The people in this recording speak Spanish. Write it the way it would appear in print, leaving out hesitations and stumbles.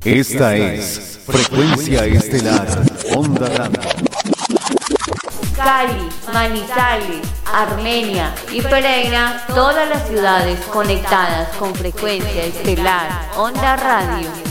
Esta es Frecuencia Estelar, Onda Radio. Cali, Manizales, Armenia y Pereira, todas las ciudades conectadas con Frecuencia Estelar, Onda Radio.